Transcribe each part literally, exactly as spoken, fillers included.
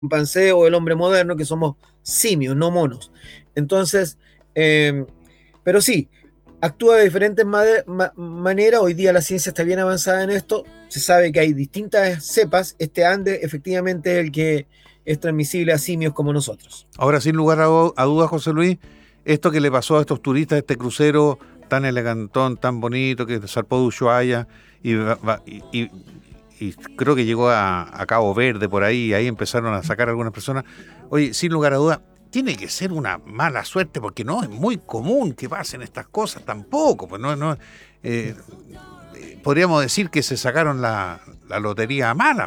chimpancé o el hombre moderno, que somos simios, no monos. Entonces, eh, pero sí, actúa de diferentes ma ma maneras. Hoy día la ciencia está bien avanzada en esto. Se sabe que hay distintas cepas. Este Ande efectivamente es el que es transmisible a simios como nosotros. Ahora, sin lugar a, a dudas, José Luis, esto que le pasó a estos turistas, este crucero tan elegantón, tan bonito, que zarpó de Ushuaia y, y, y, y creo que llegó a, a Cabo Verde por ahí, y ahí empezaron a sacar a algunas personas. Oye, sin lugar a dudas, tiene que ser una mala suerte, porque no es muy común que pasen estas cosas tampoco. Pues no, no eh, podríamos decir que se sacaron la, la lotería mala.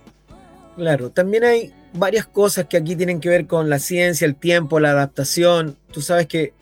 Claro, también hay varias cosas que aquí tienen que ver con la ciencia, el tiempo, la adaptación. Tú sabes que,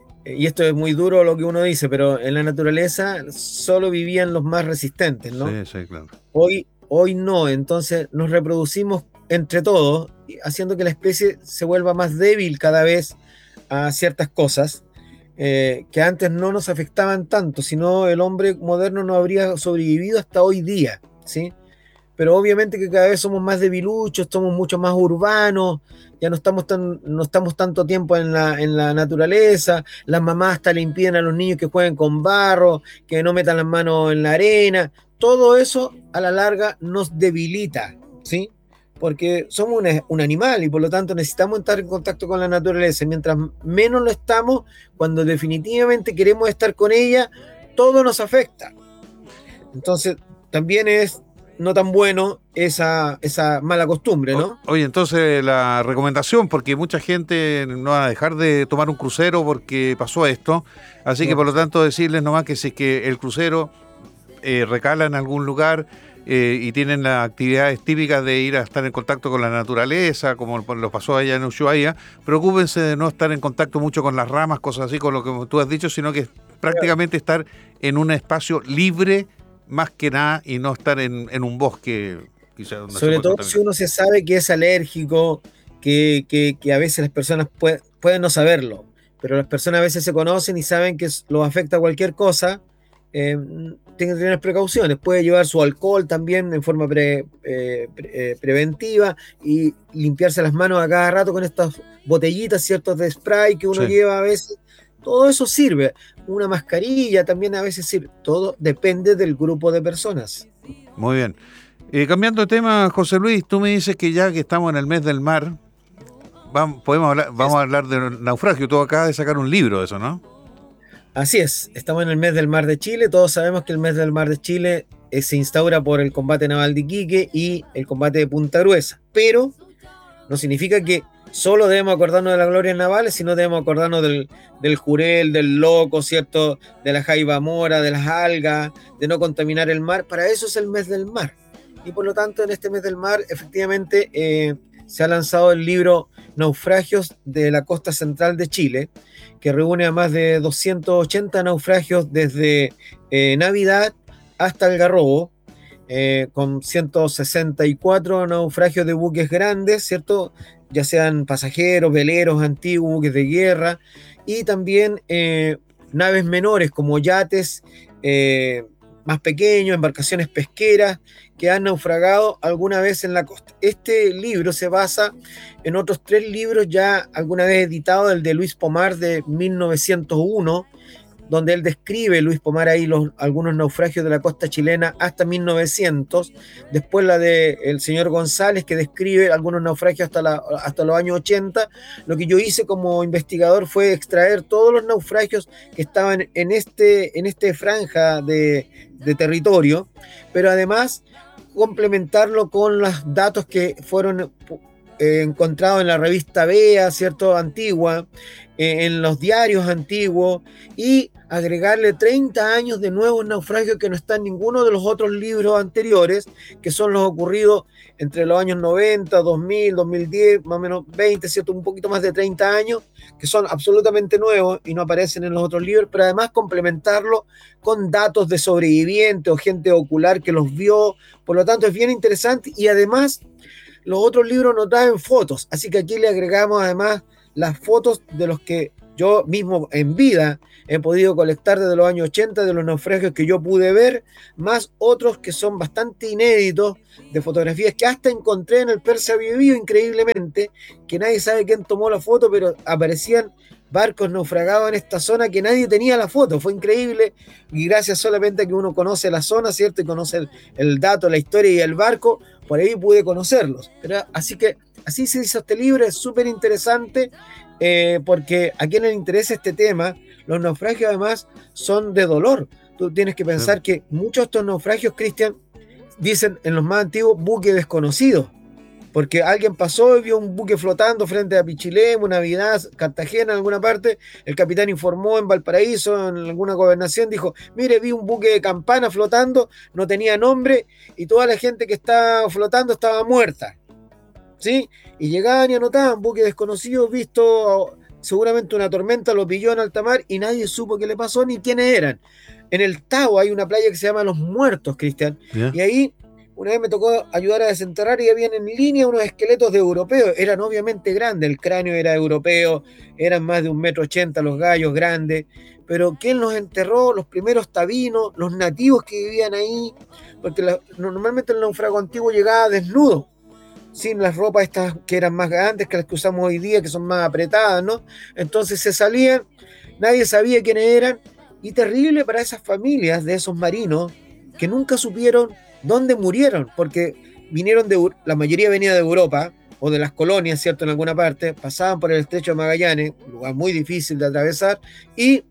y esto es muy duro lo que uno dice, pero en la naturaleza solo vivían los más resistentes, ¿no? Sí, sí, claro. Hoy, hoy no, entonces nos reproducimos entre todos, haciendo que la especie se vuelva más débil cada vez a ciertas cosas eh, que antes no nos afectaban tanto, sino el hombre moderno no habría sobrevivido hasta hoy día, ¿sí? Pero obviamente que cada vez somos más debiluchos, somos mucho más urbanos, ya no estamos, tan, no estamos tanto tiempo en la, en la naturaleza, las mamás hasta le impiden a los niños que jueguen con barro, que no metan las manos en la arena, todo eso a la larga nos debilita, ¿sí? Porque somos un, un animal y por lo tanto necesitamos estar en contacto con la naturaleza. Mientras menos lo estamos, cuando definitivamente queremos estar con ella, todo nos afecta. Entonces, también es no tan bueno esa, esa mala costumbre, ¿no? O, oye, entonces la recomendación, porque mucha gente no va a dejar de tomar un crucero porque pasó esto, así no, que por lo tanto decirles nomás que si es que el crucero eh, recala en algún lugar eh, y tienen las actividades típicas de ir a estar en contacto con la naturaleza, como lo pasó allá en Ushuaia, preocúpense de no estar en contacto mucho con las ramas, cosas así, con lo que tú has dicho, sino que prácticamente estar en un espacio libre más que nada y no estar en, en un bosque. Quizá donde sobre todo si uno se sabe que es alérgico, que, que, que a veces las personas puede, pueden no saberlo, pero las personas a veces se conocen y saben que los afecta cualquier cosa, eh, tienen que tener precauciones. Puede llevar su alcohol también en forma pre, eh, pre, eh, preventiva y limpiarse las manos a cada rato con estas botellitas, ciertos de spray que uno sí. lleva a veces. Todo eso sirve. Una mascarilla también a veces sirve. Todo depende del grupo de personas. Muy bien. Eh, cambiando de tema, José Luis, tú me dices que ya que estamos en el mes del mar, vamos, podemos hablar, vamos a hablar de naufragio. Tú acabas de sacar un libro de eso, ¿no? Así es, estamos en el mes del mar de Chile. Todos sabemos que el mes del mar de Chile eh, se instaura por el combate naval de Iquique y el combate de Punta Gruesa. Pero no significa que solo debemos acordarnos de las glorias navales, sino debemos acordarnos del, del jurel, del loco, ¿cierto? De la jaiba mora, de las algas, de no contaminar el mar. Para eso es el mes del mar. Y por lo tanto, en este mes del mar, efectivamente, eh, se ha lanzado el libro Naufragios de la costa central de Chile, que reúne a más de doscientos ochenta naufragios desde eh, Navidad hasta Algarrobo, eh, con ciento sesenta y cuatro naufragios de buques grandes, ¿cierto? Ya sean pasajeros, veleros antiguos, buques de guerra, y también eh, naves menores como yates, eh, más pequeños, embarcaciones pesqueras que han naufragado alguna vez en la costa. Este libro se basa en otros tres libros ya alguna vez editados, el de Luis Pomar de mil novecientos uno, donde él describe, Luis Pomar, ahí los, algunos naufragios de la costa chilena hasta mil novecientos, después la de el señor González, que describe algunos naufragios hasta, la, hasta los años ochenta. Lo que yo hice como investigador fue extraer todos los naufragios que estaban en este, en este franja de, de territorio, pero además complementarlo con los datos que fueron eh, encontrados en la revista Bea, ¿cierto? Antigua, eh, en los diarios antiguos, y agregarle treinta años de nuevos naufragios que no están en ninguno de los otros libros anteriores, que son los ocurridos entre los años noventa, dos mil, dos mil diez, más o menos veinte, ¿cierto? Un poquito más de treinta años, que son absolutamente nuevos y no aparecen en los otros libros, pero además complementarlo con datos de sobrevivientes o gente ocular que los vio. Por lo tanto es bien interesante, y además los otros libros no traen fotos, así que aquí le agregamos además las fotos de los que Yo mismo en vida he podido colectar desde los años ochenta de los naufragios que yo pude ver, más otros que son bastante inéditos, de fotografías que hasta encontré en el Persa Biobío, increíblemente, que nadie sabe quién tomó la foto, pero aparecían barcos naufragados en esta zona que nadie tenía la foto. Fue increíble, y gracias solamente a que uno conoce la zona, ¿cierto? Y conoce el, el dato, la historia y el barco, por ahí pude conocerlos. Pero, así que así se hizo este libro, es súper interesante, eh, porque a quien le interesa este tema, los naufragios además son de dolor. Tú tienes que pensar sí. que muchos de estos naufragios, Cristian, dicen en los más antiguos buque desconocido, porque alguien pasó y vio un buque flotando frente a Pichilemu, Navidad, Cartagena, en alguna parte. El capitán informó en Valparaíso, en alguna gobernación, dijo, mire, vi un buque de campana flotando, no tenía nombre, y toda la gente que estaba flotando estaba muerta, ¿sí? Y llegaban y anotaban, buque desconocido, visto, seguramente una tormenta lo pilló en alta mar, y nadie supo qué le pasó ni quiénes eran. En el Tao hay una playa que se llama Los Muertos, Cristian, yeah. y ahí una vez me tocó ayudar a desenterrar y habían en línea unos esqueletos de europeos. Eran obviamente grandes, el cráneo era europeo, eran más de un metro ochenta los gallos grandes. Pero ¿quién los enterró? Los primeros tabinos, los nativos que vivían ahí. Porque la, normalmente el náufrago antiguo llegaba desnudo, sin las ropas estas que eran más grandes que las que usamos hoy día, que son más apretadas, ¿no? Entonces se salían, nadie sabía quiénes eran. Y terrible para esas familias de esos marinos que nunca supieron dónde murieron, porque vinieron de, la mayoría venía de Europa o de las colonias, ¿cierto? En alguna parte, pasaban por el estrecho de Magallanes, un lugar muy difícil de atravesar, y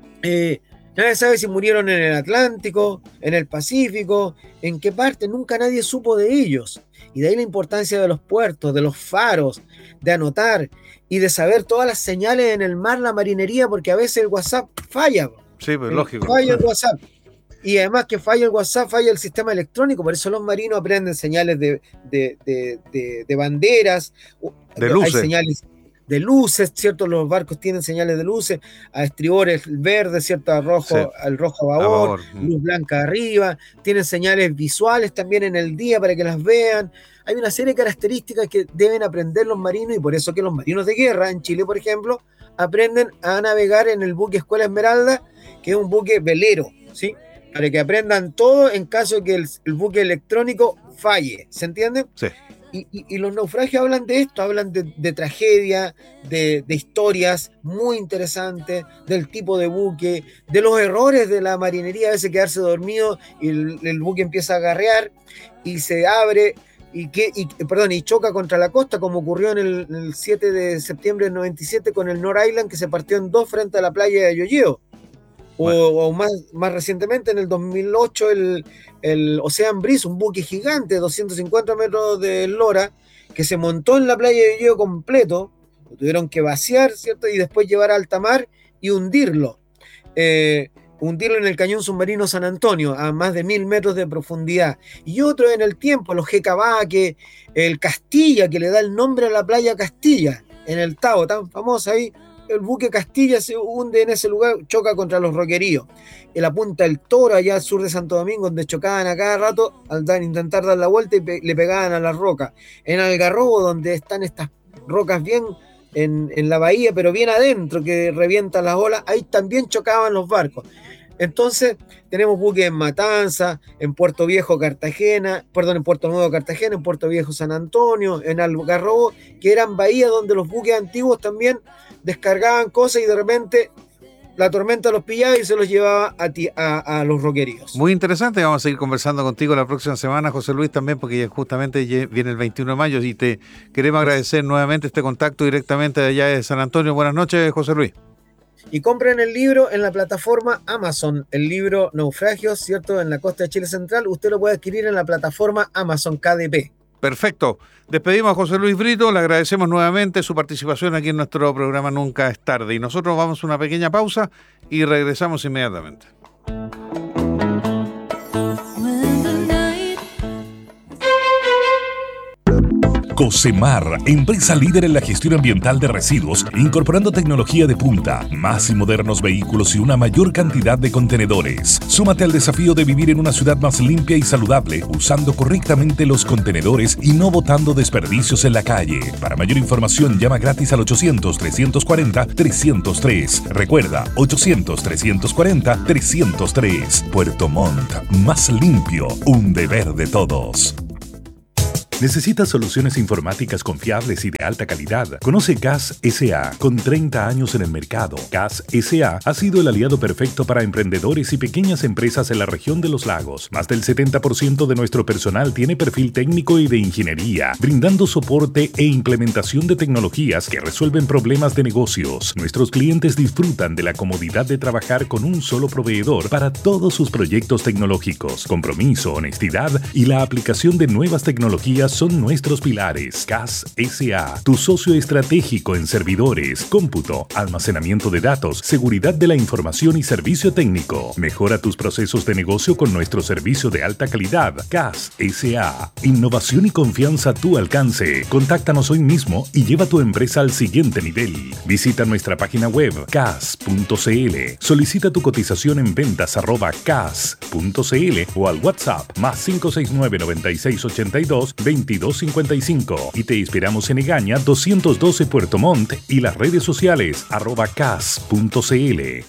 eh, nadie sabe si murieron en el Atlántico, en el Pacífico, en qué parte, nunca nadie supo de ellos. Y de ahí la importancia de los puertos, de los faros, de anotar y de saber todas las señales en el mar, la marinería, porque a veces el WhatsApp falla. Sí, pues lógico. Falla el WhatsApp. Y además que falla el WhatsApp, falla el sistema electrónico, por eso los marinos aprenden señales de, de, de, de, de banderas, de luces. Hay señales de luces, ¿cierto? Los barcos tienen señales de luces, a estribores verde, ¿cierto? A rojo, sí. Al rojo a babor, a babor, luz blanca arriba, tienen señales visuales también en el día para que las vean. Hay una serie de características que deben aprender los marinos, y por eso que los marinos de guerra, en Chile, por ejemplo, aprenden a navegar en el buque Escuela Esmeralda, que es un buque velero, ¿sí? Para que aprendan todo en caso de que el, el buque electrónico falle, ¿se entiende? Sí. Y, y, y los naufragios hablan de esto, hablan de, de tragedia, de, de historias muy interesantes, del tipo de buque, de los errores de la marinería, a veces quedarse dormido y el, el buque empieza a garrear y se abre y, que, y, perdón, y choca contra la costa, como ocurrió en el, el siete de septiembre del noventa y siete con el North Island, que se partió en dos frente a la playa de Ayoyeo. Bueno. O, o más, más recientemente, en el dos mil ocho, el, el Ocean Breeze, un buque gigante de doscientos cincuenta metros de eslora, que se montó en la playa de Yoyo completo, lo tuvieron que vaciar, ¿cierto? Y después llevar a alta mar y hundirlo. Eh, hundirlo en el cañón submarino San Antonio, a más de mil metros de profundidad. Y otro en el tiempo, los Jecabaque, el Castilla, que le da el nombre a la playa Castilla, en el Tao, tan famosa ahí. El buque Castilla se hunde en ese lugar, choca contra los Roqueríos. En la Punta del Toro, allá al sur de Santo Domingo, donde chocaban a cada rato al dar, intentar dar la vuelta y pe- le pegaban a las rocas. En Algarrobo, donde están estas rocas bien en, en la bahía, pero bien adentro, que revientan las olas, ahí también chocaban los barcos. Entonces, tenemos buques en Matanza, en Puerto Viejo, Cartagena, perdón, en Puerto Nuevo, Cartagena, en Puerto Viejo, San Antonio, en Algarrobo, que eran bahías donde los buques antiguos también descargaban cosas y de repente la tormenta los pillaba y se los llevaba a, ti, a, a los roqueríos. Muy interesante, vamos a seguir conversando contigo la próxima semana, José Luis, también, porque justamente viene el veintiuno de mayo y te queremos agradecer nuevamente este contacto directamente de allá de San Antonio. Buenas noches, José Luis. Y compren el libro en la plataforma Amazon, el libro Naufragios, ¿cierto? En la costa de Chile Central, usted lo puede adquirir en la plataforma Amazon K D P. Perfecto. Despedimos a José Luis Brito, le agradecemos nuevamente su participación aquí en nuestro programa Nunca es Tarde. Y nosotros vamos a una pequeña pausa y regresamos inmediatamente. Cosmar, empresa líder en la gestión ambiental de residuos, incorporando tecnología de punta, más y modernos vehículos y una mayor cantidad de contenedores. Súmate al desafío de vivir en una ciudad más limpia y saludable, usando correctamente los contenedores y no botando desperdicios en la calle. Para mayor información, llama gratis al ochocientos, trescientos cuarenta, trescientos tres. Recuerda, ochocientos, trescientos cuarenta, trescientos tres. Puerto Montt, más limpio, un deber de todos. ¿Necesitas soluciones informáticas confiables y de alta calidad? Conoce C A S S A, con treinta años en el mercado. C A S S A ha sido el aliado perfecto para emprendedores y pequeñas empresas en la región de los lagos. Más del setenta por ciento de nuestro personal tiene perfil técnico y de ingeniería, brindando soporte e implementación de tecnologías que resuelven problemas de negocios. Nuestros clientes disfrutan de la comodidad de trabajar con un solo proveedor para todos sus proyectos tecnológicos. Compromiso, honestidad y la aplicación de nuevas tecnologías son nuestros pilares. C A S S A, tu socio estratégico en servidores, cómputo, almacenamiento de datos, seguridad de la información y servicio técnico. Mejora tus procesos de negocio con nuestro servicio de alta calidad. C A S S A, innovación y confianza a tu alcance. Contáctanos hoy mismo y lleva tu empresa al siguiente nivel. Visita nuestra página web cas punto cl. Solicita tu cotización en ventas arroba cas punto cl o al WhatsApp más cinco seis nueve, noventa y seis, ochenta y dos, veintidós cincuenta y cinco y te esperamos en Egaña doscientos doce Puerto Montt y las redes sociales arroba cas punto cl.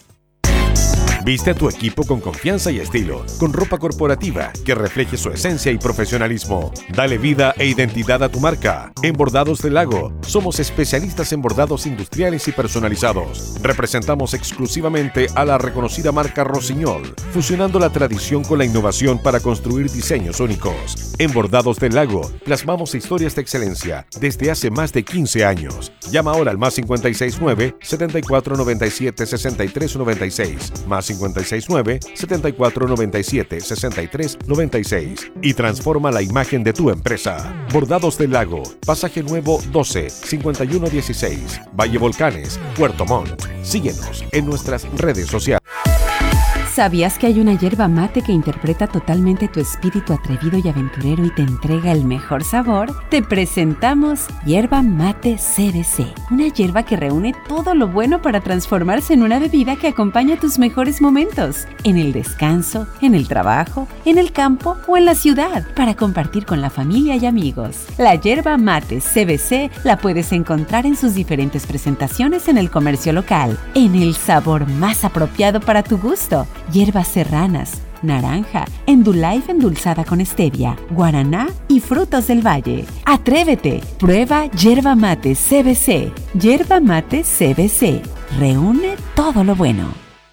Viste a tu equipo con confianza y estilo, con ropa corporativa que refleje su esencia y profesionalismo. Dale vida e identidad a tu marca. En Bordados del Lago, somos especialistas en bordados industriales y personalizados. Representamos exclusivamente a la reconocida marca Rossignol, fusionando la tradición con la innovación para construir diseños únicos. En Bordados del Lago, plasmamos historias de excelencia desde hace más de quince años. Llama ahora al más cincuenta y seis nueve, setenta y cuatro noventa y siete, sesenta y tres noventa y seis, más cincuenta y seis nueve, setenta y cuatro noventa y siete, sesenta y tres noventa y seis y transforma la imagen de tu empresa. Bordados del Lago, Pasaje Nuevo doce, cincuenta y uno dieciséis, Valle Volcanes, Puerto Montt. Síguenos en nuestras redes sociales. ¿Sabías que hay una yerba mate que interpreta totalmente tu espíritu atrevido y aventurero y te entrega el mejor sabor? Te presentamos Yerba Mate C B C, una yerba que reúne todo lo bueno para transformarse en una bebida que acompaña tus mejores momentos, en el descanso, en el trabajo, en el campo o en la ciudad, para compartir con la familia y amigos. La Yerba Mate C B C la puedes encontrar en sus diferentes presentaciones en el comercio local, en el sabor más apropiado para tu gusto. Hierbas serranas, naranja, Endullife endulzada con stevia, guaraná y frutos del valle. ¡Atrévete! Prueba Yerba Mate C B C. Yerba Mate C B C. Reúne todo lo bueno.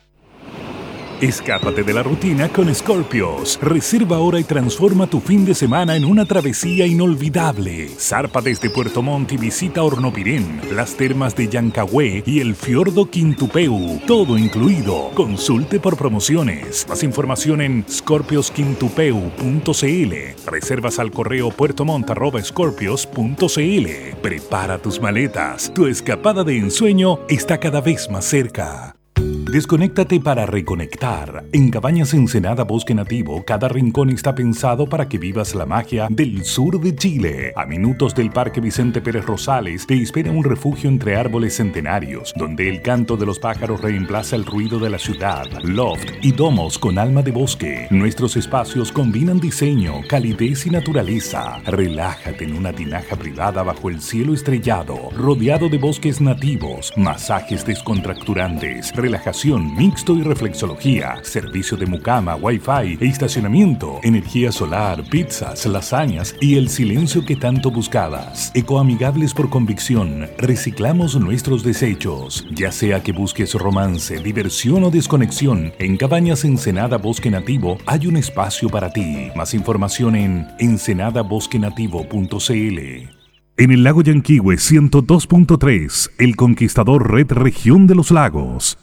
Escápate de la rutina con Scorpios. Reserva ahora y transforma tu fin de semana en una travesía inolvidable. Zarpa desde Puerto Montt y visita Hornopirén, las termas de Llancagüe y el fiordo Quintupeu. Todo incluido. Consulte por promociones. Más información en scorpios quintupeu punto cl. Reservas al correo puertomont arroba scorpios punto cl. Prepara tus maletas. Tu escapada de ensueño está cada vez más cerca. Desconéctate para reconectar. En Cabañas Ensenada Bosque Nativo, cada rincón está pensado para que vivas la magia del sur de Chile. A minutos del Parque Vicente Pérez Rosales te espera un refugio entre árboles centenarios, donde el canto de los pájaros reemplaza el ruido de la ciudad. Loft y domos con alma de bosque. Nuestros espacios combinan diseño, calidez y naturaleza. Relájate en una tinaja privada bajo el cielo estrellado, rodeado de bosques nativos, masajes descontracturantes, relajación mixto y reflexología, servicio de mucama, wifi e estacionamiento, energía solar, pizzas, lasañas y el silencio que tanto buscabas. Ecoamigables por convicción, reciclamos nuestros desechos. Ya sea que busques romance, diversión o desconexión, en Cabañas Ensenada Bosque Nativo hay un espacio para ti. Más información en ensenada bosque nativo punto cl. En el lago Yanquihue ciento dos punto tres, El Conquistador Red Región de los Lagos.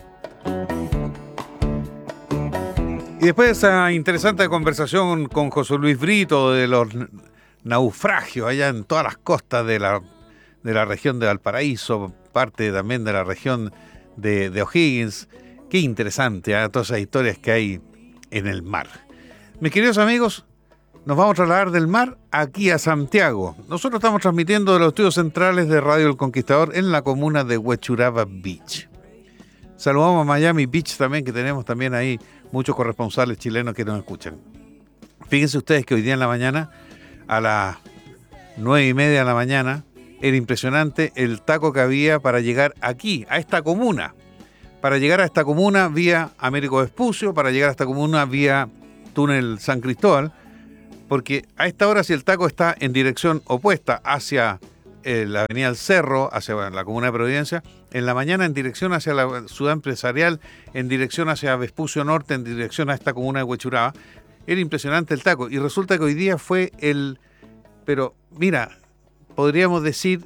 Y después de esa interesante conversación con José Luis Brito de los naufragios allá en todas las costas de la, de la región de Valparaíso, parte también de la región de, de O'Higgins. Qué interesante, ¿eh? Todas esas historias que hay en el mar. Mis queridos amigos, nos vamos a trasladar del mar aquí a Santiago. Nosotros estamos transmitiendo de los estudios centrales de Radio El Conquistador en la comuna de Huechuraba Beach. Saludamos a Miami Beach también, que tenemos también ahí muchos corresponsales chilenos que nos escuchan. Fíjense ustedes que hoy día en la mañana, a las nueve y media de la mañana, era impresionante el taco que había para llegar aquí, a esta comuna. Para llegar a esta comuna vía Américo Vespucio, para llegar a esta comuna vía Túnel San Cristóbal, porque a esta hora si el taco está en dirección opuesta hacia eh, la avenida del Cerro, hacia la comuna de Providencia, en la mañana en dirección hacia la ciudad empresarial, en dirección hacia Vespucio Norte, en dirección a esta comuna de Huechuraba, era impresionante el taco. Y resulta que hoy día fue el, pero mira, podríamos decir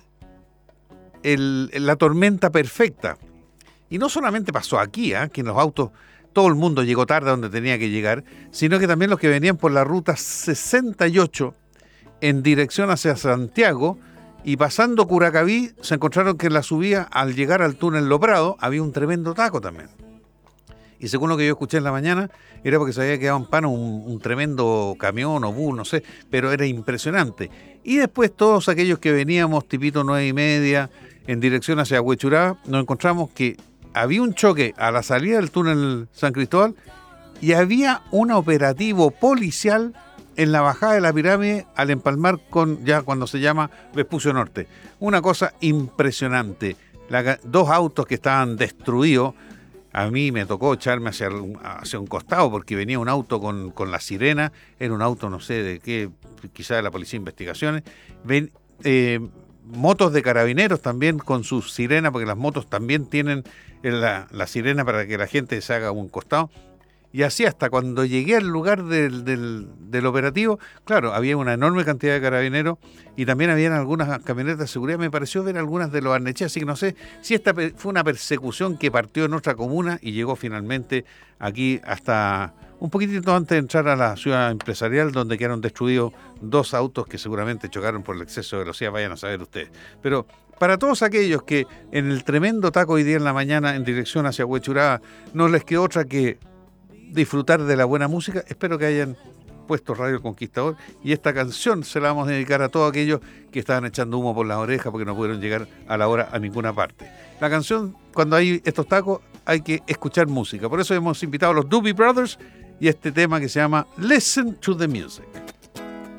el, la tormenta perfecta. Y no solamente pasó aquí, ¿eh? que en los autos todo el mundo llegó tarde a donde tenía que llegar, sino que también los que venían por la ruta sesenta y ocho en dirección hacia Santiago y pasando Curacaví, se encontraron que en la subida, al llegar al túnel Lo Prado, había un tremendo taco también. Y según lo que yo escuché en la mañana, era porque se había quedado en pano un, un tremendo camión o bus, no sé, pero era impresionante. Y después todos aquellos que veníamos tipito nueve y media en dirección hacia Huechuraba, nos encontramos que había un choque a la salida del túnel San Cristóbal y había un operativo policial en la bajada de la pirámide al empalmar con ya cuando se llama Vespucio Norte. Una cosa impresionante. La, dos autos que estaban destruidos. A mí me tocó echarme hacia, hacia un costado porque venía un auto con, con la sirena. Era un auto, no sé de qué, quizá de la Policía de Investigaciones. Ven, eh, motos de carabineros también con sus sirenas, porque las motos también tienen la, la sirena para que la gente se haga un costado. Y así hasta cuando llegué al lugar del, del, del operativo, claro, había una enorme cantidad de carabineros y también habían algunas camionetas de seguridad. Me pareció ver algunas de los Arnechea, así que no sé si esta fue una persecución que partió en nuestra comuna y llegó finalmente aquí hasta un poquitito antes de entrar a la ciudad empresarial, donde quedaron destruidos dos autos que seguramente chocaron por el exceso de velocidad, vayan a saber ustedes. Pero para todos aquellos que en el tremendo taco hoy día en la mañana en dirección hacia Huechuraba no les quedó otra que disfrutar de la buena música, espero que hayan puesto Radio El Conquistador y esta canción se la vamos a dedicar a todos aquellos que estaban echando humo por las orejas porque no pudieron llegar a la hora a ninguna parte. La canción, cuando hay estos tacos, hay que escuchar música. Por eso hemos invitado a los Doobie Brothers y este tema que se llama Listen to the Music.